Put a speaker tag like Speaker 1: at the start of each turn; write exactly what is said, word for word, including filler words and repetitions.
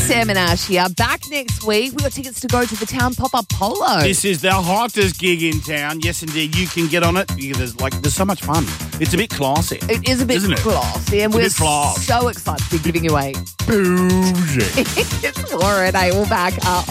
Speaker 1: Sam and Ash here. Back next week. We've got tickets to go to the Town Pop-Up Polo.
Speaker 2: This is the hottest gig in town. Yes, indeed. You can get on it. There's like there's so much fun. It's a bit classy.
Speaker 1: It is a bit
Speaker 2: isn't it?
Speaker 1: classy, and
Speaker 2: It's a
Speaker 1: we're
Speaker 2: bit class.
Speaker 1: so excited to be giving away.
Speaker 2: Bougie.
Speaker 1: All right, I will back up.